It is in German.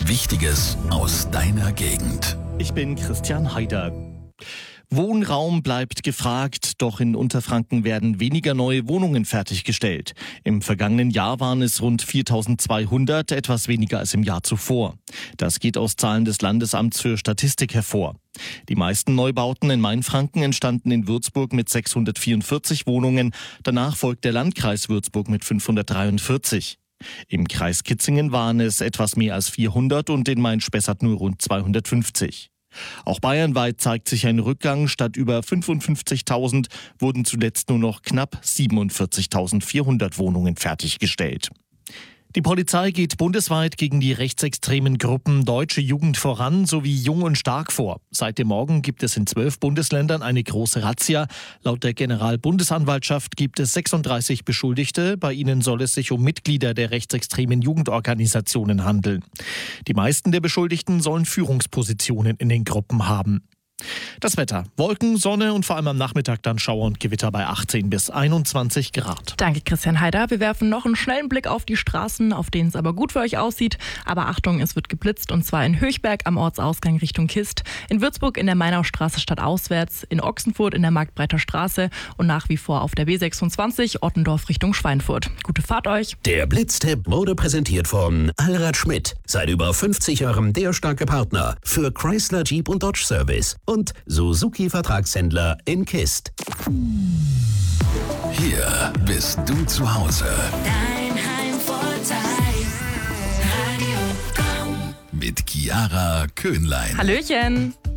Wichtiges aus deiner Gegend. Ich bin Christian Haider. Wohnraum bleibt gefragt, doch in Unterfranken werden weniger neue Wohnungen fertiggestellt. Im vergangenen Jahr waren es rund 4.200, etwas weniger als im Jahr zuvor. Das geht aus Zahlen des Landesamts für Statistik hervor. Die meisten Neubauten in Mainfranken entstanden in Würzburg mit 644 Wohnungen. Danach folgt der Landkreis Würzburg mit 543. Im Kreis Kitzingen waren es etwas mehr als 400 und in Main-Spessart nur rund 250. Auch bayernweit zeigt sich ein Rückgang. Statt über 55.000 wurden zuletzt nur noch knapp 47.400 Wohnungen fertiggestellt. Die Polizei geht bundesweit gegen die rechtsextremen Gruppen Deutsche Jugend voran sowie Jung und Stark vor. Seit dem Morgen gibt es in 12 Bundesländern eine große Razzia. Laut der Generalbundesanwaltschaft gibt es 36 Beschuldigte. Bei ihnen soll es sich um Mitglieder der rechtsextremen Jugendorganisationen handeln. Die meisten der Beschuldigten sollen Führungspositionen in den Gruppen haben. Das Wetter: Wolken, Sonne und vor allem am Nachmittag dann Schauer und Gewitter bei 18 bis 21 Grad. Danke, Christian Haider. Wir werfen noch einen schnellen Blick auf die Straßen, auf denen es aber gut für euch aussieht. Aber Achtung, es wird geblitzt, und zwar in Höchberg am Ortsausgang Richtung Kist, in Würzburg in der Mainaustraße stadtauswärts, in Ochsenfurt in der Marktbreiter Straße und nach wie vor auf der B26 Ottendorf Richtung Schweinfurt. Gute Fahrt euch. Der Blitztipp wurde präsentiert von Allrad Schmidt. Seit über 50 Jahren der starke Partner für Chrysler, Jeep und Dodge Service. Und Suzuki-Vertragshändler in Kist. Hier bist du zu Hause. Dein Heimvorteil. Radio Komm. Mit Chiara Köhnlein. Hallöchen.